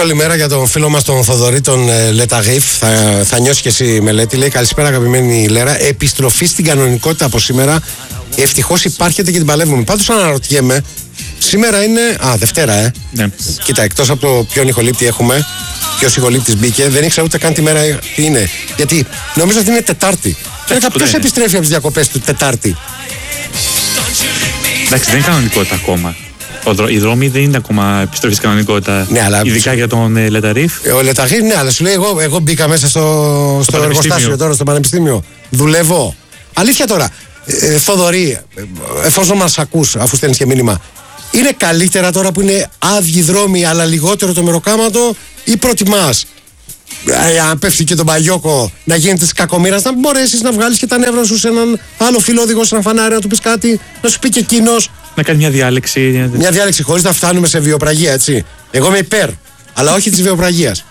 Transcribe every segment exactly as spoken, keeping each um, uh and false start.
Δύσκολη μέρα για τον φίλο μας τον Θοδωρή, τον ε, Λεταγίφ. Θα, θα νιώσει και εσύ μελέτη. Λέει καλησπέρα αγαπημένη Λέρα. Επιστροφή στην κανονικότητα από σήμερα. Ευτυχώς υπάρχετε και την παλεύουμε. Πάντως αναρωτιέμαι, σήμερα είναι. Α, Δευτέρα, ε. Ναι. Κοίτα, εκτός από το ποιον ηχολήπτη έχουμε, ποιος ηχολήπτης μπήκε, δεν ήξερα ούτε καν τη μέρα τι είναι. Γιατί νομίζω ότι είναι Τετάρτη. Και ποιος επιστρέφει από τις διακοπές του Τετάρτη. Εντάξει, δεν είναι κανονικότητα ακόμα. Οι δρόμοι δεν είναι ακόμα επιστροφή στην κανονικότητα. Ναι, αλλά... Ειδικά για τον ε, Λεταγίφ. Ο Λεταγίφ, ναι, αλλά σου λέει: Εγώ, εγώ μπήκα μέσα στο, στο, στο εργοστάσιο τώρα, στο πανεπιστήμιο. Δουλεύω. Αλήθεια τώρα, ε, Θοδωρή, εφόσον μας ακούς, αφού στέλνεις και μήνυμα, είναι καλύτερα τώρα που είναι άδειοι δρόμοι, αλλά λιγότερο το μεροκάματο, ή προτιμάς, ε, αν πέφτει και τον Παγιώκο, να γίνεται τη κακομοίρα, να μπορέσεις να βγάλεις και τα νεύρα σου σε έναν άλλο φίλο οδηγό, σε ένα φανάρι, να του πεις κάτι, να σου πει και εκείνος. Να κάνει μια διάλεξη. Μια διάλεξη χωρίς να φτάνουμε σε βιοπραγία, έτσι. Εγώ είμαι υπέρ, αλλά όχι της βιοπραγίας.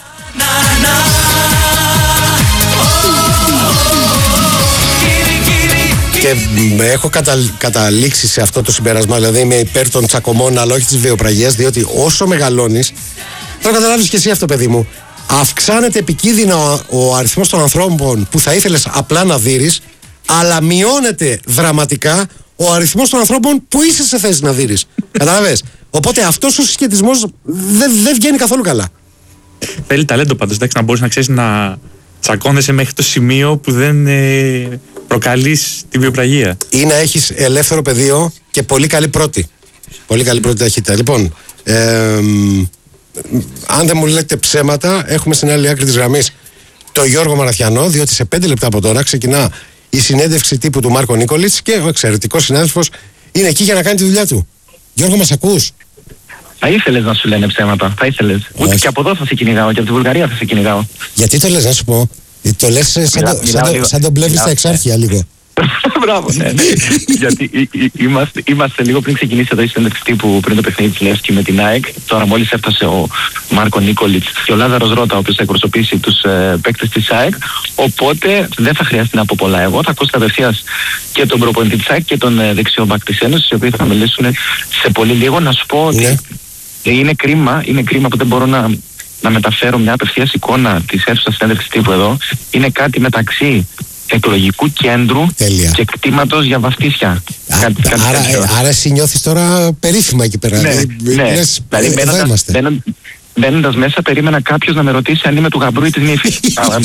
Και έχω κατα... καταλήξει σε αυτό το συμπέρασμα, δηλαδή είμαι υπέρ των τσακωμών, αλλά όχι της βιοπραγίας, διότι όσο μεγαλώνεις, τώρα καταλάβεις και εσύ αυτό, παιδί μου, αυξάνεται επικίνδυνα ο, ο αριθμός των ανθρώπων που θα ήθελες απλά να δείρεις, αλλά μειώνεται δραματικά ο αριθμός των ανθρώπων που είσαι σε θέση να δείρεις. Καταλαβες. Οπότε αυτός ο συσχετισμός δεν δε βγαίνει καθόλου καλά. Θέλει ταλέντο πάντως, εντάξει, να μπορείς να ξέρεις να τσακώνεσαι μέχρι το σημείο που δεν ε, προκαλείς τη βιοπραγία. Ή να έχεις ελεύθερο πεδίο και πολύ καλή πρώτη. Πολύ καλή πρώτη ταχύτητα. Λοιπόν, ε, αν δεν μου λέτε ψέματα, έχουμε στην άλλη άκρη της γραμμής τον Γιώργο Μαραθιανό, διότι σε πέντε λεπτά από τώρα ξεκινά η συνέντευξη τύπου του Μάρκο Νίκολιτς και ο εξαιρετικός συνάδελφος είναι εκεί για να κάνει τη δουλειά του. Γιώργο, μας ακούς? Θα ήθελες να σου λένε ψέματα, θα ήθελες. Όχι. Ούτε και από εδώ θα σε κυνηγάω και από τη Βουλγαρία θα σε κυνηγάω. Γιατί το λες, να σου πω? Το λες σαν, Μιλά, το, μιλάω σαν, λίγο. το, σαν τον πλεύεις στα εξάρχεια λίγο. Μπράβο, ναι. Γιατί εί- εί- είμαστε, είμαστε λίγο πριν ξεκινήσει εδώ η συνέντευξη τύπου πριν το παιχνίδι της Λεύσκη με την ΑΕΚ. Τώρα μόλις έφτασε ο Μάρκο Νίκολιτς και ο Λάζαρος Ρώτα, ο οποίος θα εκπροσωπήσει τους ε, παίκτες της ΑΕΚ. Οπότε δεν θα χρειαστεί να πω πολλά εγώ. Θα ακούσει κατευθείαν και τον προπονητή της ΑΕΚ και τον ε, δεξιό μπακ της Ένωσης, οι οποίοι θα μιλήσουν σε πολύ λίγο. Να σου πω ότι Ναι. είναι κρίμα, είναι κρίμα που δεν μπορώ να, να μεταφέρω μια απευθείας εικόνα της αίθουσας συνέντευξης τύπου εδώ. Είναι κάτι μεταξύ εκλογικού κέντρου Τέλεια. και κτήματος για βαφτίσια. Α, Κάτι- κάτι άρα, τέτοιο. ε, άρα εσύ νιώθεις τώρα περίφημα εκεί πέρα. Ναι, Ε, ναι. λες, Δηλαδή ε, εδώ μπαίνοντας- είμαστε. μπαίνον- μπαίνοντας μέσα περίμενα κάποιος να με ρωτήσει αν είμαι του γαμπρού ή της νύφης. Αλλά-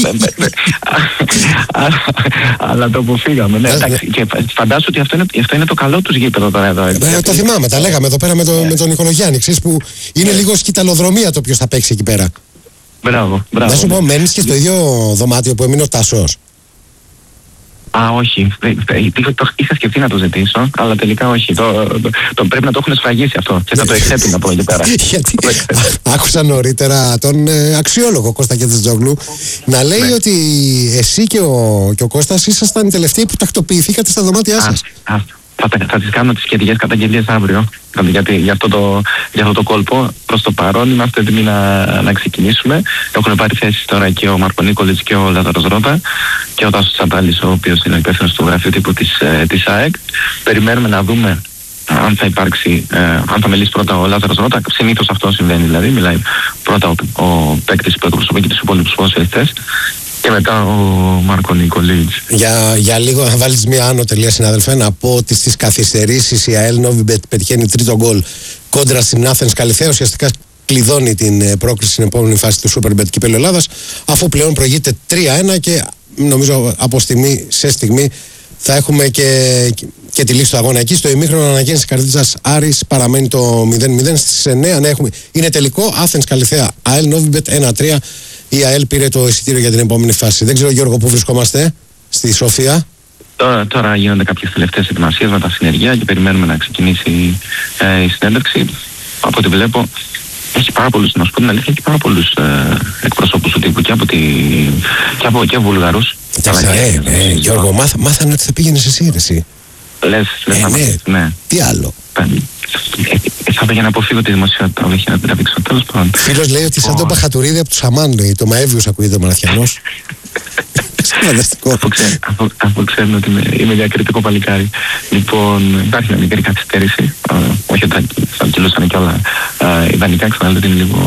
αλλά- Αλλά το αποφύγαμε. Ναι, Ε, εντάξει. Και φαντάσου ότι αυτό είναι, αυτό είναι το καλό τους γήπεδο τώρα εδώ. Ε, έτσι. το θυμάμαι, τα λέγαμε εδώ πέρα με, το, με τον Νικολογιάννη. Ξέρεις που είναι λίγο σκηταλοδρομία το ποιος θα παίξει εκεί πέρα. Μπράβο, μπράβο. Να σου πω, μένεις και στο ίδιο δωμάτιο που έμεινε ο Τάσος. Α, όχι. Ε, ε, το- το- Είχα σκεφτεί να το ζητήσω, αλλά τελικά όχι. Το, το, το πρέπει να το έχουν σφραγίσει αυτό και θα το εξέπει να πω εκεί πέρα. Γιατί Το εξέπει. άκουσα νωρίτερα τον ε, αξιόλογο Κώστα Κετζετζόγλου να λέει Ναι. ότι εσύ και ο, και ο Κώστας ήσασταν οι τελευταίοι που τακτοποιηθήκατε στα δωμάτια Α, σας. α, θα, τα- θα τις κάνω τις σχετικές καταγγελίες αύριο. Γιατί για αυτό το, για αυτό το κόλπο προς το παρόν είμαστε έτοιμοι να, να ξεκινήσουμε. Έχουν πάρει θέση τώρα και ο Μάρκο Νίκολιτς και ο Λάζαρος Ρώτα και ο Τάσος Τσαντάλης, ο οποίος είναι ο υπεύθυνος του γραφείου τύπου της, ε, της ΑΕΚ. Περιμένουμε να δούμε αν θα υπάρξει, ε, αν θα μιλήσει πρώτα ο Λάζαρος Ρώτα. Συνήθως αυτό συμβαίνει, δηλαδή μιλάει πρώτα ο, ο παίκτης που εκπροσωπεί και τους υπόλοιπους ποδοσφαιριστές και μετά ο Μάρκο Νίκολιτς. Για, για λίγο θα βάλεις μια άνω τελεία, συνάδελφε, να πω ότι στις καθυστερήσεις η ΑΕΛ Νόβιμπετ πετυχαίνει τρίτο γκολ κόντρα στην Άθενς Καλιθέα. Ουσιαστικά κλειδώνει την ε, πρόκριση στην επόμενη φάση του Superbet Κυπέλλου Ελλάδας, αφού πλέον προηγείται τρία ένα και νομίζω από στιγμή σε στιγμή θα έχουμε και, και τη λύση του αγώνα εκεί. Στο ημίχρονο αναγέννηση Καρδίτσας Άρης παραμένει το μηδέν μηδέν. Στις εννιά ναι, έχουμε, είναι τελικό Άθενς Καλιθέα ΑΕΛ Νόβιμπετ ένα τρία. Η ΑΕΛ πήρε το εισιτήριο για την επόμενη φάση. Δεν ξέρω, Γιώργο, πού βρισκόμαστε, στη Σοφία. Τώρα, τώρα γίνονται κάποιες τελευταίες ετοιμασίες με τα συνεργεία και περιμένουμε να ξεκινήσει ε, η συνέντευξη. Από ό,τι βλέπω, έχει πάρα πολλούς, να σου πω την αλήθεια, έχει πάρα πολλούς ε, εκπροσώπους του τύπου και από, τη, και από και Βουλγαρούς. Εντάξει, Αλλά ε, και- ε, Γιώργο, μάθα, μάθανε ότι θα πήγαινες εσύ, ρε, εσύ. Λες, λες Ε, να ναι. μάθεις, ναι. Τι άλλο. Ε, ε, Θα για να αποφύγω τη δημοσιότητα, όχι να την τραβήξω, τέλος πάντων. Φίλος λέει ότι σαν τον Λοιπόν, Παχατουρίδη από του Σαμάν, λέει. Το Μαέβιος ακούγεται ο Μαραθιανός. Φανταστικό. Αφού, ξέ, αφού, αφού ξέρουν ότι είμαι, είμαι διακριτικό παλικάρι. Λοιπόν, υπάρχει μια μικρή καθυστέρηση. Ε, όχι ότι θα, θα κυλούσαν και όλα ε, ιδανικά, ξαναλέω ότι είναι λίγο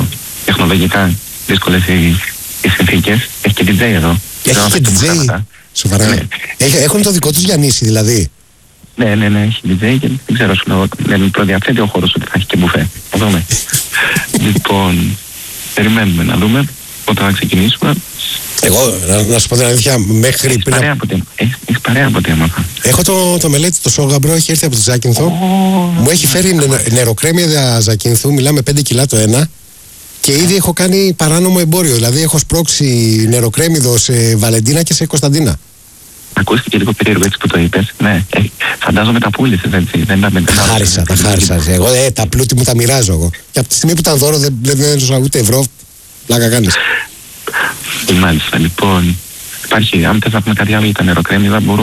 τεχνολογικά δύσκολες οι, οι συνθήκες. Έχει και ντι τζέι εδώ. Έχει και ντι τζέι. Σοβαρά. Ναι. Έχουν το δικό τους Γιαννίση δηλαδή. Ναι, ναι, ναι, έχει ντι τζέι και δεν ξέρω, σου λέω, δεν προδιαθέτει ο χώρος ότι θα έχει και μπουφέ. Θα δούμε. Λοιπόν, περιμένουμε να δούμε πότε θα ξεκινήσουμε. Εγώ, να, να σου πω την αλήθεια, μέχρι έχεις πριν. Παρέα από τι, έχεις, έχεις παρέα από τι έμαθα. Έχω το, το μελέτη, το Σόγαμπρο, έχει έρθει από τη Ζάκυνθο. Oh, μου έχει φέρει νε, νεροκρέμια Ζακυνθού, μιλάμε πέντε κιλά το ένα. Και ήδη έχω κάνει παράνομο εμπόριο. Δηλαδή έχω σπρώξει νεροκρέμιδο σε Βαλεντίνα και σε Κωνσταντίνα. Ακούστηκε και λίγο περίεργο έτσι που το είπες. Ναι, ε, φαντάζομαι τα πούλησες έτσι. Δεν τα τα χάρισα, τα χάρισα. Εγώ ε, τα πλούτη μου τα μοιράζω εγώ. Και από τη στιγμή που ήταν δώρο δεν έδωσα ούτε ευρώ. Πλάκα κάνεις. Μάλιστα, λοιπόν. Υπάρχει, αν θες να πούμε κάτι άλλο για τα νεροκρέμιδα, μπορούμε.